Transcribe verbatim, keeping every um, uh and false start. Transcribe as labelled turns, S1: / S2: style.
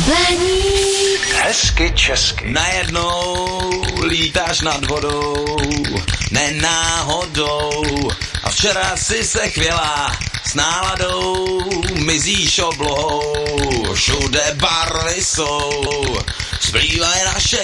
S1: Vaník.
S2: Hezky česky.
S3: Najednou lítáš nad vodou, ne náhodou. A včera si se chvěla s náladou, mizíš oblohou, všude barvy jsou, splývají naše